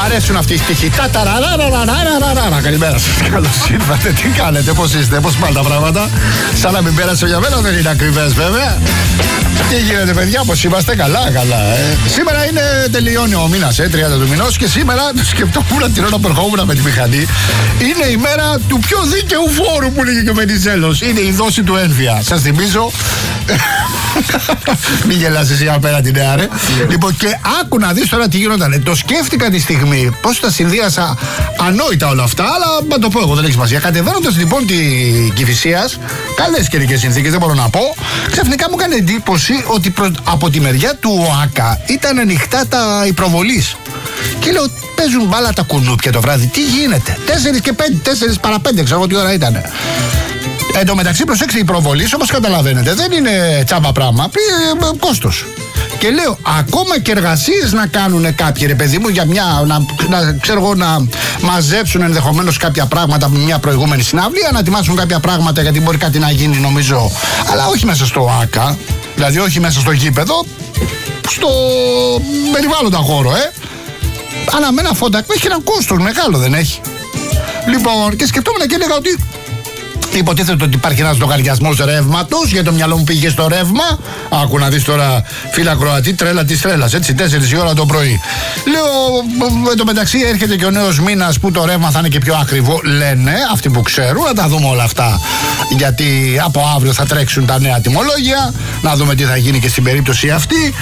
αρέσουν αυτοί οι στοιχοί. Καλημέρα σας. Καλώς ήρθατε. Τι κάνετε, πώς είστε, πώς πάνε τα πράγματα? Σαν να μην πέρασε για μένα, δεν είναι ακριβές βέβαια. Τι γίνεται, παιδιά, πώς είμαστε? Καλά. Σήμερα τελειώνει ο μήνας, 30 του μηνός, και σήμερα σκεφτόμουν την ώρα που ερχόμουν με τη μηχανή. Είναι η μέρα του πιο δίκαιου φόρου που λέγει και ο Βενιζέλος. Είναι η δόση του ένφια. Σας θυμίζω. Μην γελάς εσύ απέναντι, νέα ρε. Λοιπόν, και άκου να δεις τώρα τι γινότανε. Το σκέφτηκα τη στιγμή, πώς τα συνδύασα ανόητα όλα αυτά, αλλά να το πω εγώ, δεν έχει σημασία. Κατεβαίνοντας λοιπόν τη Κηφισίας, καλές καιρικές συνθήκες, δεν μπορώ να πω, ξαφνικά μου έκανε εντύπωση ότι από τη μεριά του ΟΑΚΑ ήταν ανοιχτά οι προβολείς. Και λέω, παίζουν μπάλα τα κουνούπια το βράδυ, τι γίνεται? 4 και 5, 4 παρα 5, ξέρω τι ώρα ήταν. Εν τω μεταξύ, προσέξτε, οι προβολείς, όπως καταλαβαίνετε, δεν είναι τσάμπα πράγμα, κόστος. Και λέω, ακόμα και εργασίες να κάνουν κάποιοι, ρε παιδί μου, για να μαζέψουν ενδεχομένως κάποια πράγματα με μια προηγούμενη συναυλία, να ετοιμάσουν κάποια πράγματα, γιατί μπορεί κάτι να γίνει, νομίζω, αλλά όχι μέσα στο ΆΚΑ, δηλαδή όχι μέσα στο γήπεδο, στο περιβάλλοντα χώρο, αναμένα φώτα, έχει ένα κόστος μεγάλο, δεν έχει? Λοιπόν, και σκεφτόμουν και έλεγα ότι υποτίθεται ότι υπάρχει ένας λογαριασμός ρεύματος, για το μυαλό μου πήγε στο ρεύμα. Άκου να δεις τώρα, φίλα Κροατή, τρέλα της τρέλας, έτσι, 4 η ώρα το πρωί. Λέω, εν τω μεταξύ έρχεται και ο νέος μήνας που το ρεύμα θα είναι και πιο ακριβό, λένε αυτοί που ξέρουν, να τα δούμε όλα αυτά. Γιατί από αύριο θα τρέξουν τα νέα τιμολόγια, να δούμε τι θα γίνει και στην περίπτωση αυτή.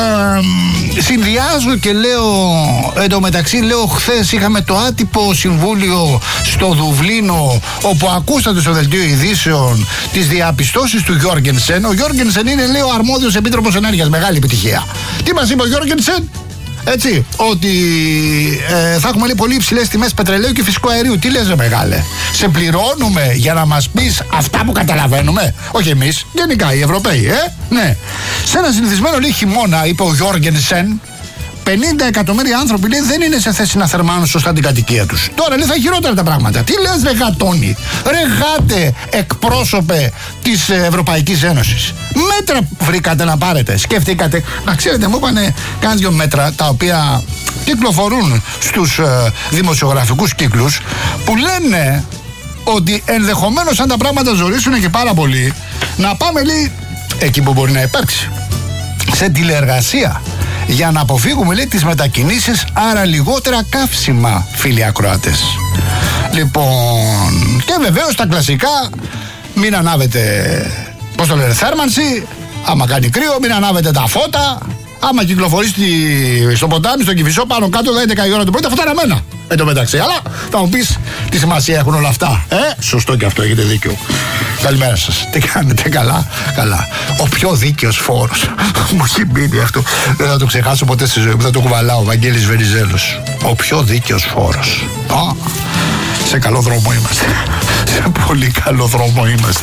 Συνδυάζω και λέω, εν τω μεταξύ, λέω, χθες είχαμε το άτυπο συμβούλιο στο Δουβλίνο, όπου ακούσατε στο δελτίο ειδήσεων τις διαπιστώσεις του Γιώργενσεν. Ο Γιώργενσεν είναι, λέει, ο αρμόδιος επίτροπος ενέργειας. Μεγάλη επιτυχία. Τι μας είπε ο Γιώργενσεν? Έτσι, ότι θα έχουμε, λέει, πολύ υψηλές τιμές πετρελαίου και φυσικού αερίου. Τι λες, ρε μεγάλε? Σε πληρώνουμε για να μας πεις αυτά που καταλαβαίνουμε? Όχι εμείς, γενικά οι Ευρωπαίοι, ναι. Σε ένα συνηθισμένο, λέει, χειμώνα, είπε ο Γιώργενσεν, 50 εκατομμύρια άνθρωποι, λέει, δεν είναι σε θέση να θερμάνουν σωστά την κατοικία τους. Τώρα, λέει, θα χειρότερα τα πράγματα. Τι λες, ρε γατόνι? Ρε γάτε, εκπρόσωπε της Ευρωπαϊκής Ένωσης. Μέτρα βρήκατε να πάρετε? Σκεφτήκατε? Να ξέρετε, μου είπανε κάνα 2 μέτρα τα οποία κυκλοφορούν στους δημοσιογραφικούς κύκλους, που λένε ότι ενδεχομένως, αν τα πράγματα ζορίσουν και πάρα πολύ, να πάμε, λέει, εκεί που μπορεί να υπάρξει, σε τηλεεργασία, για να αποφύγουμε, λέει, τις μετακινήσεις, άρα λιγότερα καύσιμα, φίλοι ακροατές. Λοιπόν, και βεβαίως τα κλασικά, μην ανάβετε, πώς το λένε, θέρμανση, άμα κάνει κρύο, μην ανάβετε τα φώτα, άμα κυκλοφορείς στο ποτάμι, στο Κηφισό, πάνω κάτω, 11 η ώρα το πρωί, τα φώτα αναμένα. Εν τω μεταξύ, αλλά θα μου πεις, τι σημασία έχουν όλα αυτά? Σωστό και αυτό, έχετε δίκιο. Καλημέρα σας. Τι κάνετε? Καλά. Ο πιο δίκαιος φόρος. Μου έχει μείνει αυτό. Δεν θα το ξεχάσω ποτέ στη ζωή μου. Θα το κουβαλάω. Βαγγέλης Βενιζέλος. Ο πιο δίκαιος φόρος. Σε καλό δρόμο είμαστε. Σε πολύ καλό δρόμο είμαστε.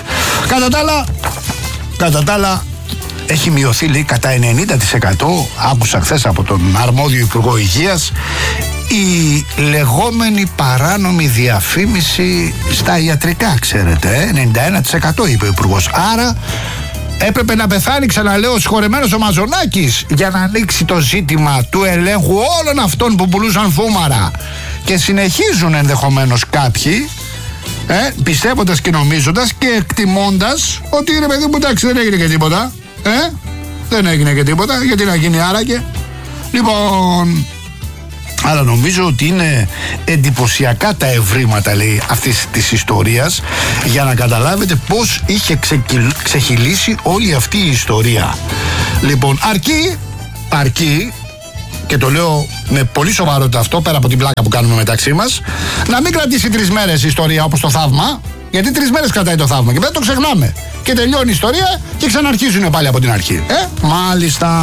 Κατά τα άλλα, έχει μειωθεί, λέει, κατά 90%, άκουσα χθες από τον αρμόδιο Υπουργό Υγείας, η λεγόμενη παράνομη διαφήμιση στα ιατρικά, ξέρετε, 91% είπε ο Υπουργός. Άρα έπρεπε να πεθάνει, ξαναλέω, ο συγχωρεμένος ο Μαζονάκης για να ανοίξει το ζήτημα του ελέγχου όλων αυτών που πουλούσαν φούμαρα. Και συνεχίζουν ενδεχομένως κάποιοι, πιστεύοντας και νομίζοντας και εκτιμώντας ότι, ρε παιδί μου, εντάξει, δεν έγινε και τίποτα. Δεν έγινε και τίποτα, γιατί να γίνει άραγε? Λοιπόν, αλλά νομίζω ότι είναι εντυπωσιακά τα ευρήματα, λέει, αυτής της ιστορίας, για να καταλάβετε πώς είχε ξεχυλήσει όλη αυτή η ιστορία. Λοιπόν, αρκεί, και το λέω με πολύ σοβαρότητα αυτό, πέρα από την πλάκα που κάνουμε μεταξύ μας, να μην κρατήσει 3 μέρες η ιστορία όπως το θαύμα, γιατί 3 μέρες κρατάει το θαύμα και μετά το ξεχνάμε. Και τελειώνει η ιστορία και ξαναρχίζουν πάλι από την αρχή. Μάλιστα.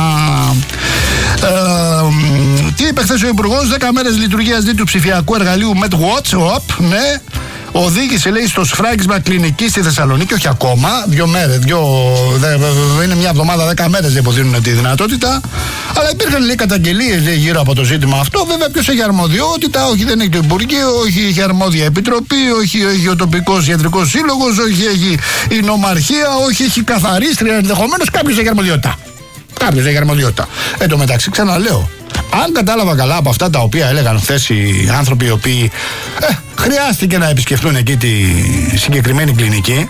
Τι είπε χθες ο Υπουργός? 10 μέρες λειτουργίας του ψηφιακού εργαλείου MedWatch. Ναι. Οδήγησε, λέει, στο σφράγισμα κλινική στη Θεσσαλονίκη, όχι ακόμα, 2 μέρες, είναι μια εβδομάδα, 10 μέρες που δίνουν τη δυνατότητα. Αλλά υπήρχαν, λέει, καταγγελίες, λέει, γύρω από το ζήτημα αυτό. Βέβαια, ποιος έχει αρμοδιότητα? Όχι, δεν έχει το Υπουργείο, όχι έχει αρμόδια επιτροπή, όχι έχει ο τοπικός ιατρικός σύλλογος, όχι έχει η νομαρχία, όχι έχει καθαρίστρια. Ενδεχομένως κάποιος έχει αρμοδιότητα. Εν τω μεταξύ, ξαναλέω, Αν κατάλαβα καλά από αυτά τα οποία έλεγαν χθες οι άνθρωποι οι οποίοι χρειάστηκε να επισκεφτούν εκεί τη συγκεκριμένη κλινική,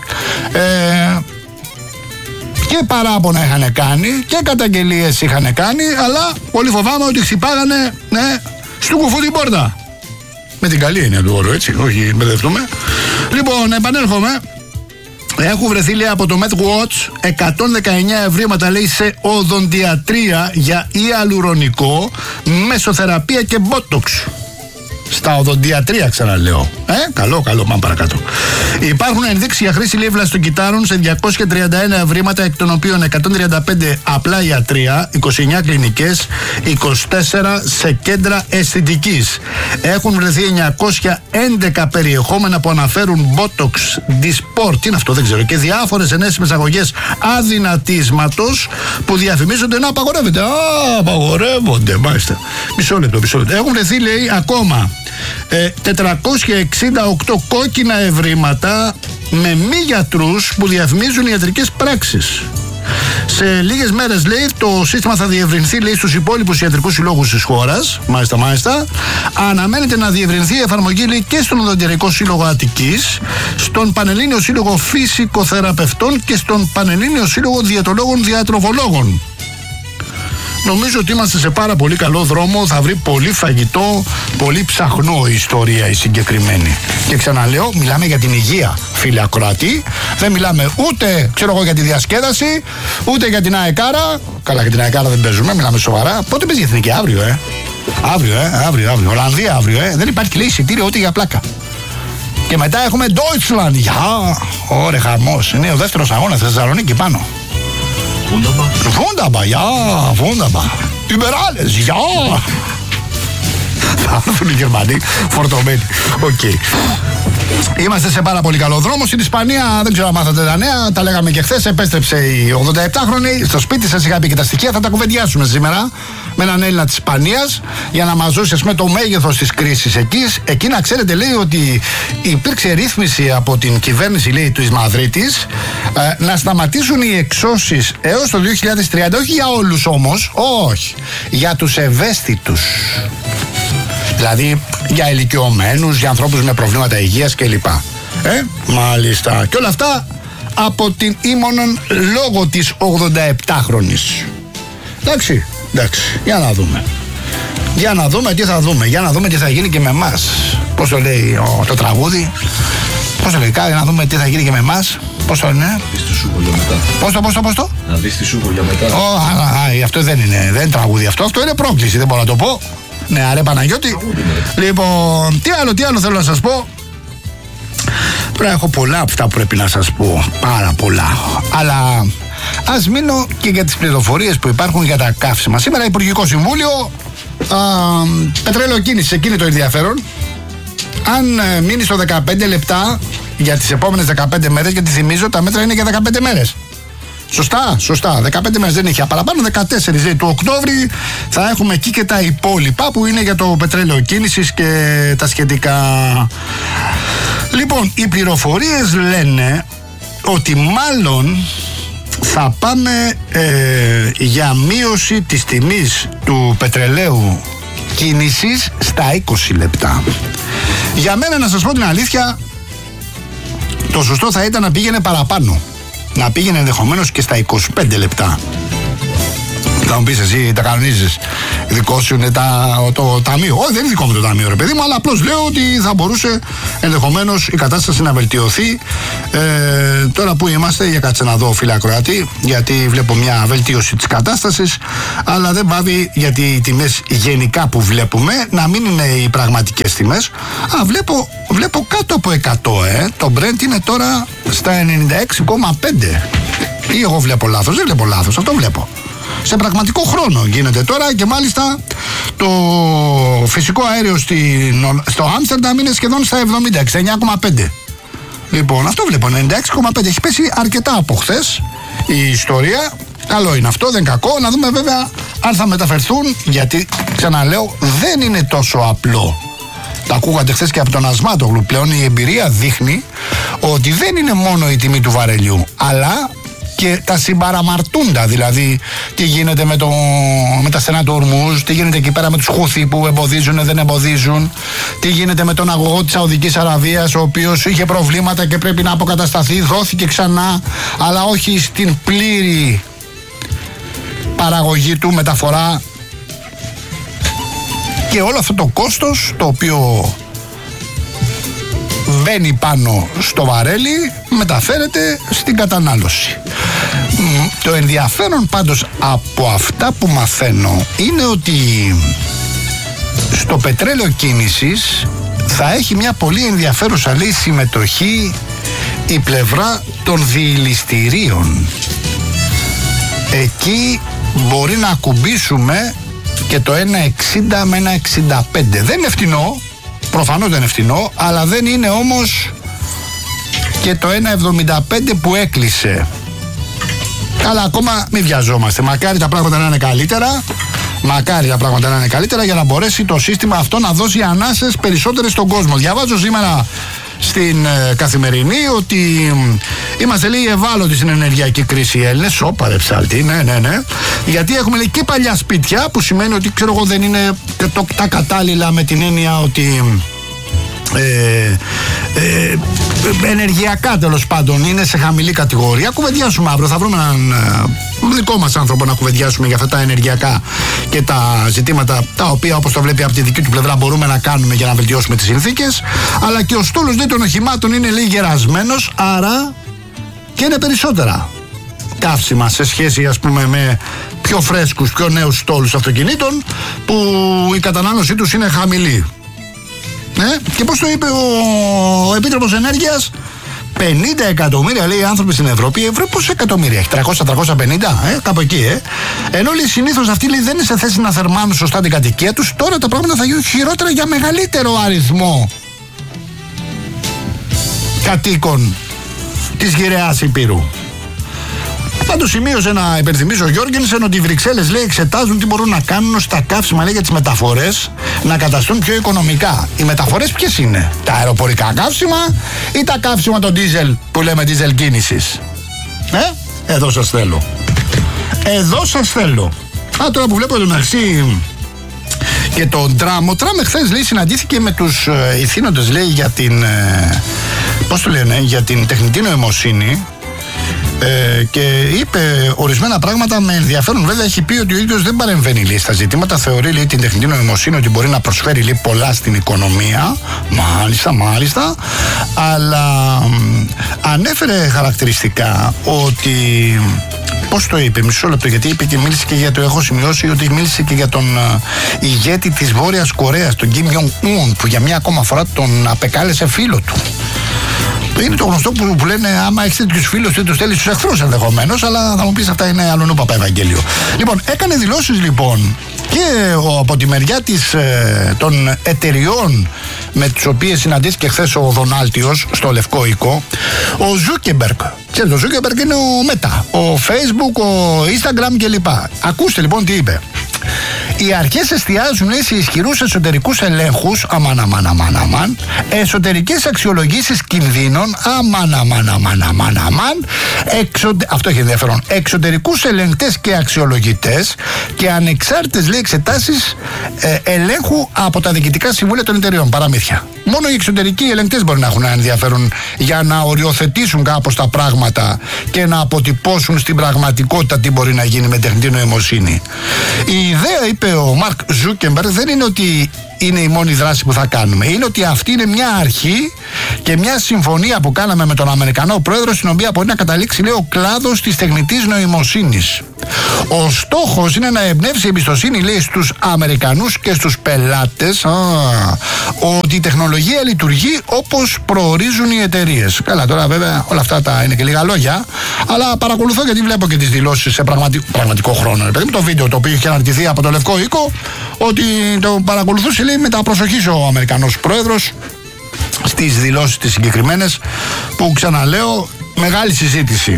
και παράπονα είχαν κάνει και καταγγελίες είχαν κάνει, αλλά πολύ φοβάμαι ότι χτυπάγανε στου κουφού την πόρτα. Με την καλή έννοια του όρου, έτσι, όχι μπερδευτούμε. Λοιπόν, επανέρχομαι. Έχουν βρεθεί, λέει, από το MedWatch 119 ευρήματα, λέει, σε οδοντιατρία για ιαλουρονικό, μεσοθεραπεία και botox. Στα οδοντιατρία, ξαναλέω. Καλό, πάμε παρακάτω. Υπάρχουν ενδείξεις για χρήση, λέει, βλαστοκυτάρων σε 231 ευρήματα, εκ των οποίων 135 απλά ιατρία, 29 κλινικές, 24 σε κέντρα αισθητικής. Έχουν βρεθεί 911 περιεχόμενα που αναφέρουν botox, disport, τι είναι αυτό, δεν ξέρω, και διάφορες ενέσιμες αγωγές αδυνατίσματος που διαφημίζονται να απαγορεύεται. Απαγορεύονται, μάλιστα. Μισό λεπτό. Έχουν βρεθεί, λέει, ακόμα 468 κόκκινα ευρήματα με μη γιατρούς που διαφημίζουν ιατρικές πράξεις. Σε λίγες μέρες, λέει, το σύστημα θα διευρυνθεί, λέει, στους υπόλοιπους ιατρικούς συλλόγους της χώρας. Μάλιστα. Αναμένεται να διευρυνθεί η εφαρμογή, λέει, και στον Οδοντιατρικό Σύλλογο Αττικής, στον Πανελλήνιο Σύλλογο Φυσικοθεραπευτών και στον Πανελλήνιο Σύλλογο Διαιτολόγων Διατροφολόγων. Νομίζω ότι είμαστε σε πάρα πολύ καλό δρόμο. Θα βρει πολύ φαγητό, πολύ ψαχνό η ιστορία η συγκεκριμένη. Και ξαναλέω, μιλάμε για την υγεία, φίλε ακροατή. Δεν μιλάμε ούτε, ξέρω εγώ, για τη διασκέδαση, ούτε για την αεκάρα. Καλά, για την αεκάρα δεν παίζουμε, μιλάμε σοβαρά. Πότε παίζει η εθνική? Αύριο, Αύριο. Ολλανδία αύριο, Δεν υπάρχει, λέει, εισιτήριο ούτε για πλάκα. Και μετά έχουμε Deutschland. Ωραία, χαμός. Είναι ο δεύτερος αγώνας στη Θεσσαλονίκη πάνω. Wunderbar. Überall, ja. Θα έρθουν οι Γερμανοί φορτωμένοι. Οκ. Είμαστε σε πάρα πολύ καλό δρόμο. Στην Ισπανία, δεν ξέρω αν μάθατε τα νέα, τα λέγαμε και χθες. Επέστρεψε η 87χρονη στο σπίτι. Σας είχα πει και τα στοιχεία. Θα τα κουβεντιάσουμε σήμερα με έναν Έλληνα της Ισπανίας για να μας δώσει, το μέγεθος της κρίσης εκεί. Εκεί να ξέρετε, λέει, ότι υπήρξε ρύθμιση από την κυβέρνηση, λέει, της Μαδρίτης να σταματήσουν οι εξώσεις έως το 2030. Όχι για όλους όμως, όχι. Για τους ευαίσθητους. Δηλαδή για ηλικιωμένους, για ανθρώπους με προβλήματα υγείας κλπ. Μάλιστα. Και όλα αυτά από την ήμονον λόγω της 87χρονης. Εντάξει. Για να δούμε τι θα δούμε. Για να δούμε τι θα γίνει και με εμάς. Πώς το λέει το τραγούδι? Πώς το λέει? Για να δούμε τι θα γίνει και με εμάς. Πώς το είναι? Να δεις τη σούπο για μετά. Πώς το? Να δεις τη σούπο για μετά. Αυτό δεν είναι τραγούδι αυτό. Αυτό είναι πρόκληση, δεν μπορώ να το πω. Ναι, αρέ Παναγιώτη. Λοιπόν, τι άλλο θέλω να σας πω. Πρέπει να έχω πολλά από αυτά που πρέπει να σας πω. Πάρα πολλά. Αλλά ας μείνω και για τις πληροφορίες που υπάρχουν για τα καύσιμα. Σήμερα Υπουργικό Συμβούλιο, πετρέλαιο κίνηση, εκείνη το ενδιαφέρον. Αν μείνει στο 15 λεπτά για τις επόμενες 15 μέρες, γιατί θυμίζω τα μέτρα είναι για 15 μέρες. Σωστά. 15 μέρες δεν είχε. Παραπάνω 14 του Οκτώβρη θα έχουμε εκεί και τα υπόλοιπα που είναι για το πετρέλαιο κίνησης και τα σχετικά. Λοιπόν, οι πληροφορίες λένε ότι μάλλον θα πάμε για μείωση της τιμής του πετρελαίου κίνησης στα 20 λεπτά. Για μένα, να σας πω την αλήθεια, το σωστό θα ήταν να πήγαινε παραπάνω. Να πήγαινε ενδεχομένως και στα 25 λεπτά. Θα μου πεις εσύ, τα κανονίζεις? Δικό σου είναι το ταμείο? Όχι, δεν είναι δικό μου το ταμείο, ρε παιδί μου, αλλά απλώς λέω ότι θα μπορούσε ενδεχομένως η κατάσταση να βελτιωθεί. Τώρα που είμαστε, για κάτσε να δω, φίλε ακροατή, γιατί βλέπω μια βελτίωση της κατάστασης, αλλά δεν πάβει, γιατί οι τιμές γενικά που βλέπουμε να μην είναι οι πραγματικές τιμές. Βλέπω κάτω από 100, το Brent είναι τώρα στα 96,5. Ή εγώ βλέπω λάθος? Δεν βλέπω λάθος, αυτό βλέπω. Σε πραγματικό χρόνο γίνεται τώρα, και μάλιστα το φυσικό αέριο στο Άμστερνταμ είναι σχεδόν στα 70, 69,5. Λοιπόν, αυτό βλέπω, 96,5. Έχει πέσει αρκετά από χθες η ιστορία. Καλό είναι αυτό, δεν είναι κακό. Να δούμε βέβαια αν θα μεταφερθούν, γιατί ξαναλέω δεν είναι τόσο απλό. Τα ακούγατε χθες και από τον Ασμάτογλου. Πλέον η εμπειρία δείχνει ότι δεν είναι μόνο η τιμή του βαρελιού, αλλά και τα συμπαραμαρτούντα, δηλαδή τι γίνεται με τα στενά του Ορμούζ, τι γίνεται εκεί πέρα με τους Χούθι που εμποδίζουν, δεν εμποδίζουν, τι γίνεται με τον αγωγό της Σαουδικής Αραβίας ο οποίος είχε προβλήματα και πρέπει να αποκατασταθεί, δόθηκε ξανά, αλλά όχι στην πλήρη παραγωγή του, μεταφορά, και όλο αυτό το κόστος το οποίο μπαίνει πάνω στο βαρέλι μεταφέρεται στην κατανάλωση. Το ενδιαφέρον πάντως από αυτά που μαθαίνω είναι ότι στο πετρέλαιο κίνησης θα έχει μια πολύ ενδιαφέρουσα λέει συμμετοχή η πλευρά των διηληστηρίων. Εκεί μπορεί να ακουμπήσουμε και το 1,60 με 1,65. Δεν είναι φτηνό, προφανώς δεν είναι φτηνό, αλλά δεν είναι όμως και το 1,75 που έκλεισε. Αλλά ακόμα μην βιαζόμαστε. Μακάρι τα πράγματα να είναι καλύτερα. Μακάρι τα πράγματα να είναι καλύτερα για να μπορέσει το σύστημα αυτό να δώσει ανάσες περισσότερες στον κόσμο. Διαβάζω σήμερα στην Καθημερινή ότι είμαστε λέει ευάλωτοι στην ενεργειακή κρίση οι Έλληνες. Όπα ρε ψάλτη, ναι. Γιατί έχουμε λέει και παλιά σπίτια, που σημαίνει ότι ξέρω εγώ δεν είναι τα κατάλληλα με την έννοια ότι ενεργειακά τέλος πάντων είναι σε χαμηλή κατηγορία. Κουβεντιάσουμε αύριο, θα βρούμε έναν δικό μας άνθρωπο να κουβεντιάσουμε για αυτά τα ενεργειακά και τα ζητήματα τα οποία όπως το βλέπει από τη δική του πλευρά μπορούμε να κάνουμε για να βελτιώσουμε τις συνθήκες. Αλλά και ο στόλος των οχημάτων είναι λίγο γερασμένος, άρα και είναι περισσότερα καύσιμα σε σχέση ας πούμε με πιο φρέσκους, πιο νέους στόλους αυτοκινήτων που η κατανάλωσή τους είναι χαμηλή. Και πώς το είπε ο Επίτροπος Ενέργειας, 50 εκατομμύρια λέει άνθρωποι στην Ευρώπη. Η Ευρώπη πόσα εκατομμύρια έχει, 300-350, κάπου εκεί, Ενώ λέει συνήθως αυτοί λέει, δεν είναι σε θέση να θερμάνουν σωστά την κατοικία τους. Τώρα τα πράγματα θα γίνουν χειρότερα για μεγαλύτερο αριθμό κατοίκων της γυραιάς Υπήρου. Πάντως σημείωσε να υπενθυμίσω ο Γιώργενσεν ότι οι Βρυξέλλες λέει εξετάζουν τι μπορούν να κάνουν στα καύσιμα λέει για τις μεταφορές να καταστούν πιο οικονομικά. Οι μεταφορές ποιες είναι, τα αεροπορικά καύσιμα ή τα καύσιμα το ντίζελ που λέμε ντίζελ κίνησης? Εδώ σας θέλω. Εδώ σας θέλω. Τώρα που βλέπω τον Αρσή και τον Τραμ, ο Τραμ εχθές λέει συναντήθηκε με τους ηθήνοντες λέει για την πώς το λένε, για την τεχνητή νοημοσύνη. Και είπε ορισμένα πράγματα με ενδιαφέρον. Βέβαια έχει πει ότι ο ίδιος δεν παρεμβαίνει λέει, στα ζητήματα. Θεωρεί λέει, την τεχνητή νοημοσύνη ότι μπορεί να προσφέρει λέει, πολλά στην οικονομία. Μάλιστα. Αλλά ανέφερε χαρακτηριστικά ότι, πώς το είπε, μισό λεπτό, γιατί είπε και μίλησε και για το, έχω σημειώσει ότι μίλησε και για τον ηγέτη της Βόρειας Κορέας, τον Κιμ Ιονγκ Ουν, που για μια ακόμα φορά τον απεκάλεσε φίλο του. Είναι το γνωστό που λένε άμα έχεις τέτοιους φίλους δεν τους στέλνεις στους εχθρούς ενδεχομένως, αλλά θα μου πεις αυτά είναι αλλονού παπά Ευαγγέλιο. Λοιπόν, έκανε δηλώσεις λοιπόν και από τη μεριά των εταιριών με τις οποίες συναντήθηκε χθες ο Δονάλτιος στο Λευκό Οίκο, ο Ζούκεμπεργκ. Ξέρετε, ο Ζούκεμπεργκ είναι ο Μέτα, ο Facebook, ο Instagram κλπ. Ακούστε λοιπόν τι είπε. Οι αρχές εστιάζουν σε ισχυρούς εσωτερικούς ελέγχους, αμάν, εσωτερικές αξιολογήσεις κινδύνων, αμάν, αυτό έχει ενδιαφέρον, εξωτερικούς ελεγκτές και αξιολογητές και ανεξάρτητες λέει εξετάσεις ελέγχου από τα διοικητικά συμβούλια των εταιριών. Παραμύθια. Μόνο οι εξωτερικοί ελεγκτές μπορεί να έχουν ενδιαφέρον για να οριοθετήσουν κάπως τα πράγματα και να αποτυπώσουν στην πραγματικότητα τι μπορεί να γίνει με τεχνητή νοημοσύνη. Η ιδέα, είπε ο Μαρκ Ζούκεμπεργκ, δεν είναι ότι είναι η μόνη δράση που θα κάνουμε. Είναι ότι αυτή είναι μια αρχή και μια συμφωνία που κάναμε με τον Αμερικανό πρόεδρο, στην οποία μπορεί να καταλήξει λέει, ο κλάδος της τεχνητής νοημοσύνης. Ο στόχος είναι να εμπνεύσει εμπιστοσύνη λέει, στους Αμερικανούς και στους πελάτες ότι η τεχνολογία λειτουργεί όπως προορίζουν οι εταιρείες. Καλά, τώρα βέβαια όλα αυτά είναι και λίγα λόγια, αλλά παρακολουθώ γιατί βλέπω και τις δηλώσεις σε πραγματικό χρόνο. Το βίντεο το οποίο είχε αναρτηθεί από το Λευκό Οίκο, ότι το παρακολουθούσε λέει, με τα προσοχής ο Αμερικανός πρόεδρος στις δηλώσεις τις συγκεκριμένες, που ξαναλέω μεγάλη συζήτηση.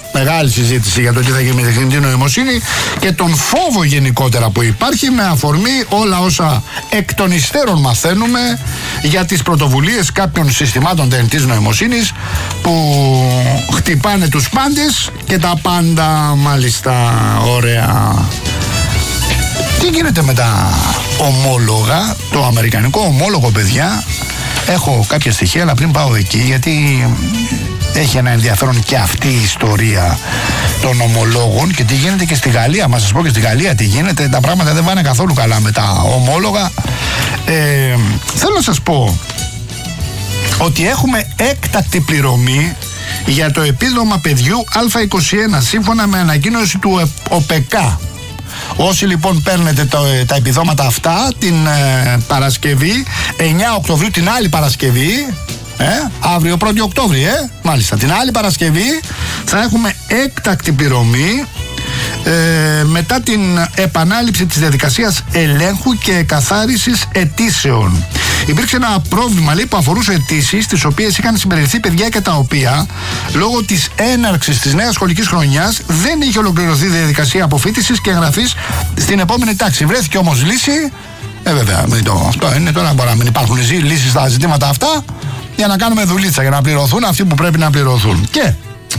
Μεγάλη συζήτηση για το τι θα γίνει με τη τεχνητή νοημοσύνη και τον φόβο γενικότερα που υπάρχει με αφορμή όλα όσα εκ των υστέρων μαθαίνουμε για τις πρωτοβουλίες κάποιων συστημάτων τεχνητής νοημοσύνης που χτυπάνε τους πάντες και τα πάντα μάλιστα. Ωραία. Τι γίνεται με τα ομόλογα, το αμερικανικό ομόλογο, παιδιά? Έχω κάποια στοιχεία, αλλά πριν πάω εκεί, γιατί έχει ένα ενδιαφέρον και αυτή η ιστορία των ομολόγων και τι γίνεται και στη Γαλλία. Μα σας πω και στη Γαλλία τι γίνεται. Τα πράγματα δεν πάνε καθόλου καλά με τα ομόλογα. Θέλω να σας πω ότι έχουμε έκτακτη πληρωμή για το επίδομα παιδιού Α21 σύμφωνα με ανακοίνωση του ΟΠΕΚΑ. Όσοι λοιπόν παίρνετε τα επιδόματα αυτά την Παρασκευή 9 Οκτωβρίου, την άλλη Παρασκευή, αύριο 1η Οκτώβρη, μάλιστα, την άλλη Παρασκευή θα έχουμε έκτακτη πληρωμή μετά την επανάληψη της διαδικασίας ελέγχου και εκαθάρισης αιτήσεων. Υπήρξε ένα πρόβλημα, λέει, που αφορούσε αιτήσεις τις οποίες είχαν συμπεριληφθεί παιδιά και τα οποία λόγω της έναρξης της νέας σχολικής χρονιάς δεν είχε ολοκληρωθεί η διαδικασία αποφοίτησης και εγγραφής στην επόμενη τάξη. Βρέθηκε όμως λύση. Βέβαια, αυτό είναι τώρα, μπορεί να μην υπάρχουν λύσεις στα ζητήματα αυτά, για να κάνουμε δουλίτσα, για να πληρωθούν αυτοί που πρέπει να πληρωθούν. Και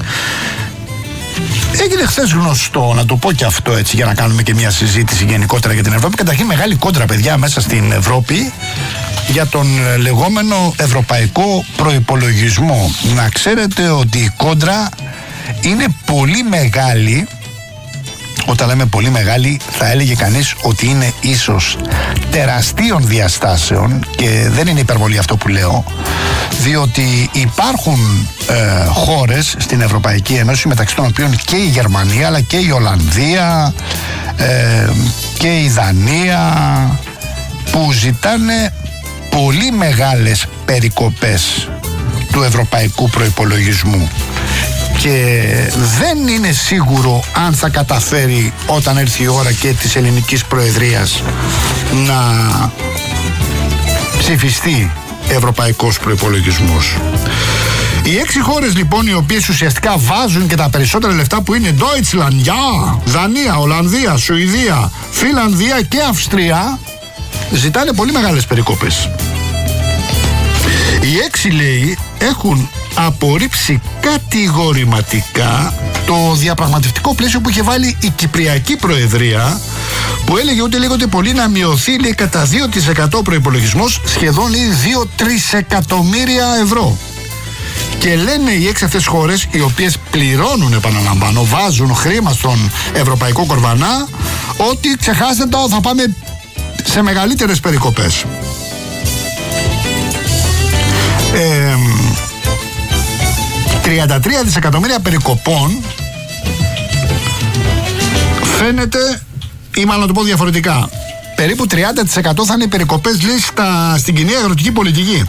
έγινε χθες γνωστό, να το πω και αυτό έτσι, για να κάνουμε και μια συζήτηση γενικότερα για την Ευρώπη. Καταρχήν, μεγάλη κόντρα, παιδιά, μέσα στην Ευρώπη για τον λεγόμενο ευρωπαϊκό προϋπολογισμό. Να ξέρετε ότι η κόντρα είναι πολύ μεγάλη. Όταν λέμε πολύ μεγάλη, θα έλεγε κανείς ότι είναι ίσως τεραστίων διαστάσεων, και δεν είναι υπερβολή αυτό που λέω, διότι υπάρχουν χώρες στην Ευρωπαϊκή Ένωση, μεταξύ των οποίων και η Γερμανία, αλλά και η Ολλανδία και η Δανία, που ζητάνε πολύ μεγάλες περικοπές του ευρωπαϊκού προϋπολογισμού. Και δεν είναι σίγουρο αν θα καταφέρει όταν έρθει η ώρα και της ελληνικής προεδρίας να ψηφιστεί ευρωπαϊκός προϋπολογισμός. Οι 6 χώρες λοιπόν, οι οποίες ουσιαστικά βάζουν και τα περισσότερα λεφτά, που είναι Deutschland, Δανία, Ολλανδία, Σουηδία, Φιλανδία και Αυστρία, ζητάνε πολύ μεγάλες περικόπες. Οι 6, λέει, έχουν απορρίψει κατηγορηματικά το διαπραγματευτικό πλαίσιο που είχε βάλει η Κυπριακή Προεδρία, που έλεγε ούτε λίγο ούτε πολύ να μειωθεί, λέει, κατά 2% προϋπολογισμός, σχεδόν, λέει, 2 τρισεκατομμύρια ευρώ. Και λένε οι 6 αυτές χώρες, οι οποίες πληρώνουν, επαναλαμβάνω, βάζουν χρήμα στον ευρωπαϊκό κορβανά, ότι ξεχάστε το, θα πάμε σε μεγαλύτερες περικοπές. 33 δισεκατομμύρια περικοπών φαίνεται, ή μάλλον να το πω διαφορετικά, περίπου 30% θα είναι οι περικοπές, λέει, στην κοινή αγροτική πολιτική,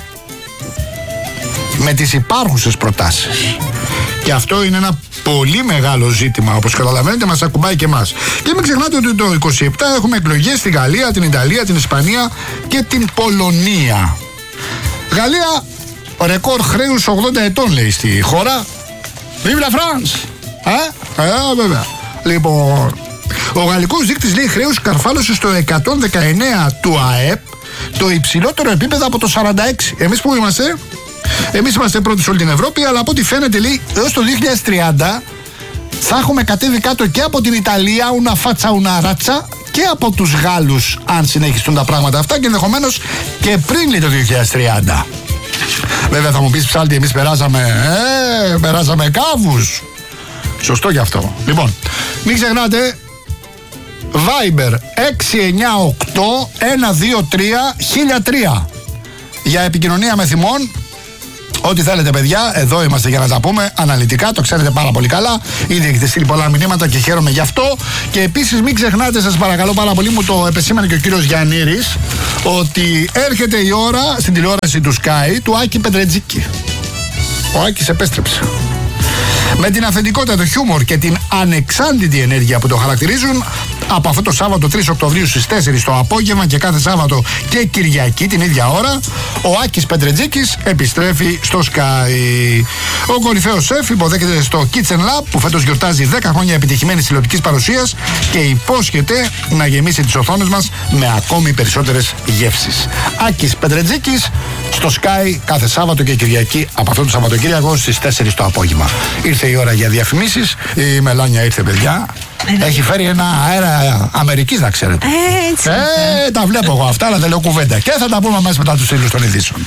με τις υπάρχουσες προτάσεις. Και αυτό είναι ένα πολύ μεγάλο ζήτημα, όπως καταλαβαίνετε, μας ακουμπάει και εμάς. Και μην ξεχνάτε ότι το 27 έχουμε εκλογές στη Γαλλία, την Ιταλία, την Ισπανία και την Πολωνία. Γαλλία, ρεκόρ χρέους 80 ετών, λέει, στη χώρα. Vive la France! Βέβαια. Λοιπόν, ο γαλλικός δείκτης, λέει, χρέους καρφάλωσε στο 119 του ΑΕΠ, το υψηλότερο επίπεδο από το 46. Εμείς που είμαστε? Εμείς είμαστε πρώτοι σε όλη την Ευρώπη, αλλά από ό,τι φαίνεται, λέει, έως το 2030 θα έχουμε κατέβει κάτω και από την Ιταλία, una faccia una razza, και από τους Γάλλους, αν συνεχιστούν τα πράγματα αυτά, και ενδεχομένως και πριν, λέει, το 2030. Βέβαια θα μου πεις, Ψάλτη, εμείς περάσαμε κάβους. Σωστό γι' αυτό. Λοιπόν, μην ξεχνάτε, Viber 698 123 1003 για επικοινωνία με θυμών. Ό,τι θέλετε, παιδιά, εδώ είμαστε για να τα πούμε αναλυτικά, το ξέρετε πάρα πολύ καλά. Ήδη έχετε στείλει πολλά μηνύματα και χαίρομαι γι' αυτό. Και επίσης μην ξεχνάτε, σας παρακαλώ πάρα πολύ, μου το επεσήμανε και ο κύριος Γιαννήρης, ότι έρχεται η ώρα στην τηλεόραση του Sky του Άκη Πετρετζίκη. Ο Άκης επέστρεψε. Με την αυθεντικότητα, το χιούμορ και την ανεξάντλητη ενέργεια που το χαρακτηρίζουν, από αυτό το Σάββατο 3 Οκτωβρίου στις 4 το απόγευμα και κάθε Σάββατο και Κυριακή την ίδια ώρα, ο Άκης Πεντρετζίκης επιστρέφει στο Sky. Ο κορυφαίος σεφ υποδέχεται στο Kitchen Lab που φέτος γιορτάζει 10 χρόνια επιτυχημένης τηλεοπτικής παρουσίας και υπόσχεται να γεμίσει τις οθόνες μας με ακόμη περισσότερες γεύσεις. Άκης Πεντρετζίκης στο Sky κάθε Σάββατο και Κυριακή από αυτό το Σαββατοκύριακο στις 4 το απόγευμα. Ήρθε η ώρα για διαφημίσεις. Η Μελάνια ήρθε, παιδιά. Έχει φέρει ένα αέρα Αμερικής, να ξέρετε. Έτσι. Τα βλέπω εγώ αυτά, αλλά δεν λέω κουβέντα. Και θα τα πούμε μέσα μετά τους φίλους των ειδήσεων.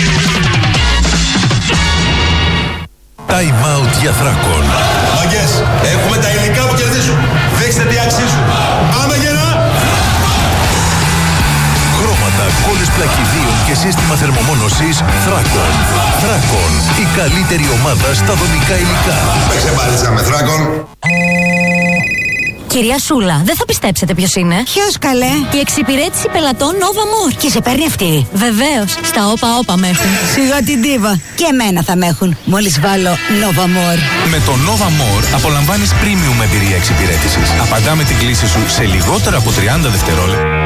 Time out για Θράκον. Μαγκές, έχουμε τα υλικά που κερδίζουν. Δείξτε τι αξίζουν. Πάμε γερά! Χρώματα, κόλλες πλακιδίων και σύστημα θερμομόνωσης Θράκον. Θράκον, η καλύτερη ομάδα στα δομικά υλικά. Παίξε μπάλιτσα με Θράκον. Κυρία Σούλα, δεν θα πιστέψετε ποιος είναι. Ποιος, καλέ? Η εξυπηρέτηση πελατών Nova More. Και σε παίρνει αυτή? Βεβαίως, στα όπα με έχουν. Σιγά την ντίβα. Και εμένα θα με έχουν. Μόλις βάλω Nova More. Με το Nova More απολαμβάνεις premium εμπειρία εξυπηρέτησης. Απαντάμε την κλήση σου σε λιγότερα από 30 δευτερόλεπτα.